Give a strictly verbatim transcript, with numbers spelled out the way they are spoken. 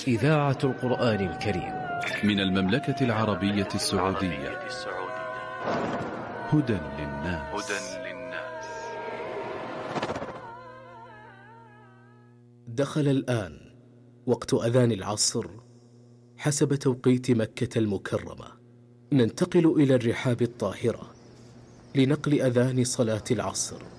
إذاعة القرآن الكريم من المملكة العربية السعودية. هدى للناس. دخل الآن وقت أذان العصر حسب توقيت مكة المكرمة. ننتقل إلى الرحاب الطاهرة لنقل أذان صلاة العصر.